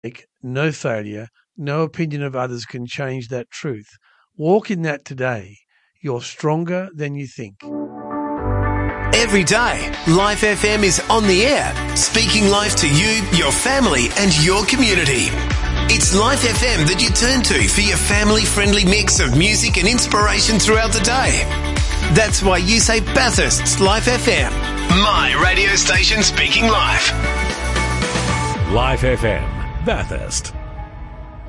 no failure, no opinion of others can change that truth. Walk in that today. You're stronger than you think. Every day, Life FM is on the air, speaking life to you, your family and your community. It's Life FM that you turn to for your family-friendly mix of music and inspiration throughout the day. That's why you say Bathurst's Life FM. My radio station speaking life. Life FM, Bathurst.